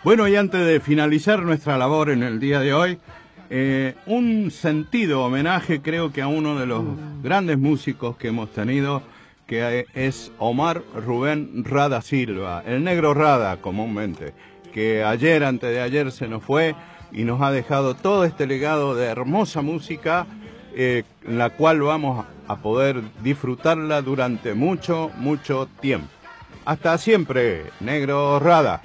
Bueno, y antes de finalizar nuestra labor en el día de hoy, un sentido homenaje creo que a uno de los grandes músicos que hemos tenido, que es Omar Rubén Rada Silva, el Negro Rada comúnmente, que ayer, antes de ayer se nos fue y nos ha dejado todo este legado de hermosa música, la cual vamos a poder disfrutarla durante mucho, mucho tiempo. Hasta siempre, Negro Rada.